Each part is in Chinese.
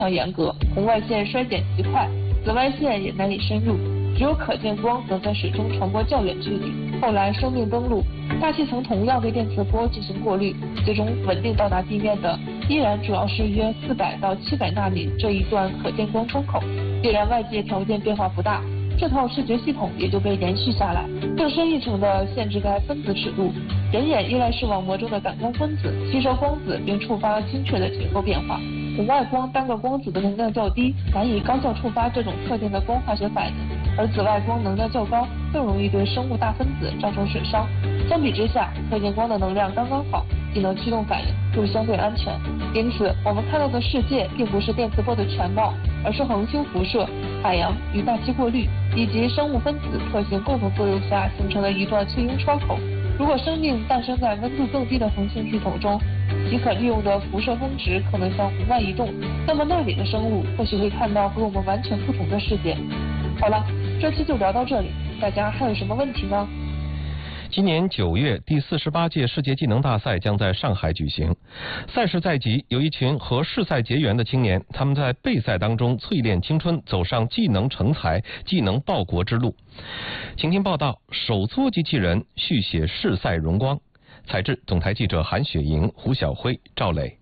常严格，红外线衰减极快，紫外线也难以深入，只有可见光能在水中传播较远距离。后来生命登陆，大气层同样对电磁波进行过滤，最终稳定到达地面的依然主要是约400到700纳米这一段可见光窗口。既然外界条件变化不大，这套视觉系统也就被延续下来，更深一层的限制该分子尺度。人眼依赖视网膜中的感光分子吸收光子，并触发精确的结构变化。红外光单个光子的能量较低，难以高效触发这种特定的光化学反应，而紫外光能量较高，更容易对生物大分子造成损伤。相比之下，可见光的能量刚刚好，既能驱动反应，又相对安全。因此，我们看到的世界并不是电磁波的全貌，而是恒星辐射、海洋与大气过滤以及生物分子特性共同作用下形成的一段簇拥窗口。如果生命诞生在温度更低的恒星系统中，其可利用的辐射峰值可能向红外移动，那么那里的生物或许会看到和我们完全不同的世界。好了，这期就聊到这里，大家还有什么问题吗？ 今年9月，第48届世界技能大赛将在上海举行。赛事在即，有一群和世赛结缘的青年，他们在备赛当中淬炼青春，走上技能成才、技能报国之路。请听报道：手搓机器人续写世赛荣光。采制：总台记者韩雪莹、胡晓辉、赵磊。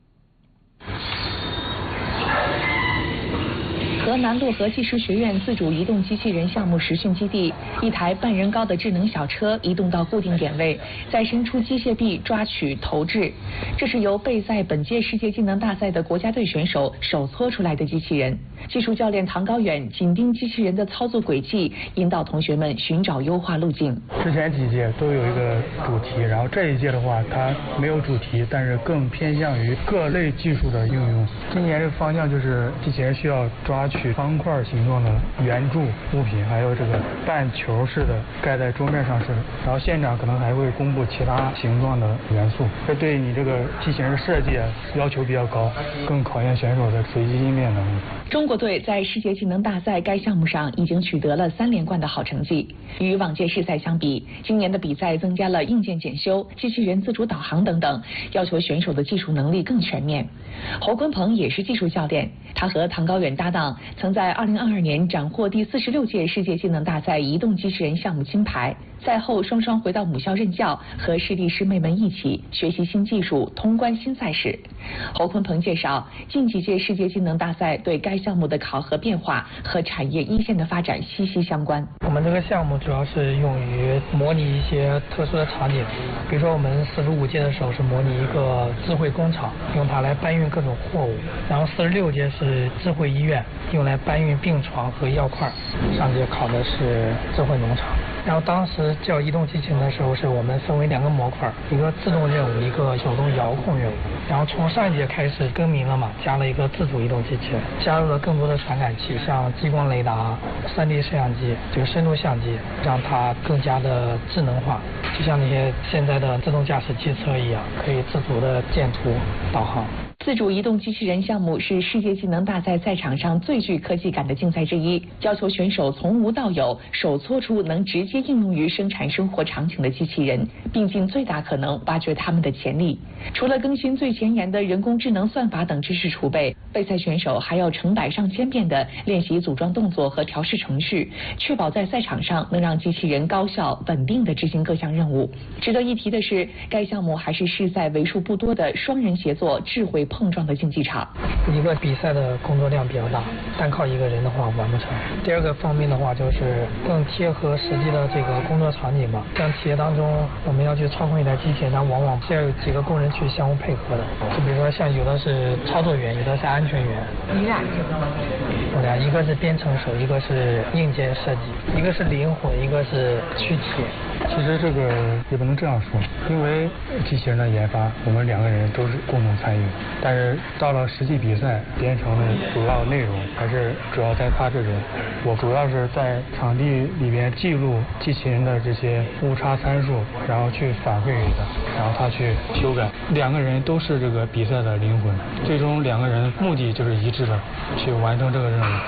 河南漯河技术学院自主移动机器人项目实训基地，一台半人高的智能小车移动到固定点位，再伸出机械臂抓取投掷。这是由备赛本届世界技能大赛的国家队选手手搓出来的机器人。技术教练唐高远紧盯机器人的操作轨迹，引导同学们寻找优化路径。 之前几届都有一个主题，然后这一届的话，它没有主题，但是更偏向于各类技术的应用。今年这个方向就是机器人需要抓取方块形状的圆柱物品，还有这个半球式的盖在桌面上式的，然后现场可能还会公布其他形状的元素，这对你这个机器人设计要求比较高，更考验选手的随机应变能力。 中国队在世界技能大赛该项目上已经取得了3连冠的好成绩。与往届世赛相比，今年的比赛增加了硬件检修、机器人自主导航等等，要求选手的技术能力更全面。侯坤鹏也是技术教练，他和唐高远搭档，曾在2022年斩获第46届世界技能大赛移动机器人项目金牌。赛后双双回到母校任教，和师弟师妹们一起学习新技术，通关新赛事。侯坤鹏介绍，近几届世界技能大赛对该项目的考核变化和产业一线的发展息息相关。 我们这个项目主要是用于模拟一些特殊的场景，比如说我们45届的时候是模拟一个智慧工厂，用它来搬运各种货物，然后46届是智慧医院，用来搬运病床和药块，上届考的是智慧农场。然后当时叫移动机器人的时候，是我们分为2个模块，一个自动任务，一个手动遥控任务。然后从上一届开始更名了嘛，加了一个自主移动机器人，加入了更多的传感器，像激光雷达、3D 摄像机，就是深度相机，让它更加的智能化，就像那些现在的自动驾驶汽车一样，可以自主的建图、导航。 自主移动机器人项目是世界技能大赛赛场上最具科技感的竞赛之一，要求选手从无到有，手搓出能直接应用于生产生活场景的机器人，并尽最大可能挖掘他们的潜力。除了更新最前沿的人工智能算法等知识储备，备赛选手还要成百上千遍的练习组装动作和调试程序，确保在赛场上能让机器人高效稳定地执行各项任务。值得一提的是，该项目还是世赛为数不多的双人协作智慧碰撞的竞技场。 一个比赛的工作量比较大，单靠一个人的话完不成。第二个方面的话，就是更贴合实际的这个工作场景吧。像企业当中，我们要去操控一台机器人，它往往是要有几个工人去相互配合的。就比如说像有的是操作员，有的是安全员。 你俩？ 我俩一个是编程手，一个是硬件设计，一个是灵活，一个是躯体。 其实这个也不能这样说，因为机器人的研发，我们2个人都是共同参与，但是到了实际比赛，编程的主要内容还是主要在他这边。我主要是在场地里边记录机器人的这些误差参数，然后去反馈给他，然后他去修改。2个人都是这个比赛的灵魂，最终2个人目的就是一致的，去完成这个任务。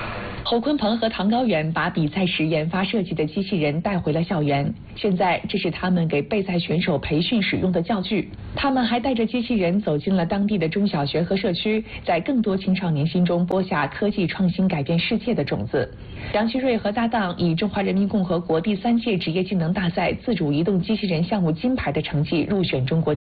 侯鲲鹏和唐高远把比赛时研发设计的机器人带回了校园，现在这是他们给备赛选手培训使用的教具。他们还带着机器人走进了当地的中小学和社区，在更多青少年心中播下科技创新改变世界的种子。梁其瑞和搭档以中华人民共和国第3届职业技能大赛自主移动机器人项目金牌的成绩入选中国